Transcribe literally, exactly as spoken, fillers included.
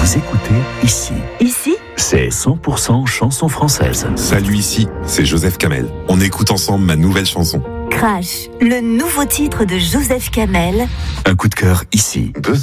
Vous écoutez Ici. Ici, c'est cent pour cent chanson française. Salut, Ici, c'est Joseph Kamel. On écoute ensemble ma nouvelle chanson. Crash, le nouveau titre de Joseph Kamel. Un coup de cœur ici. Deux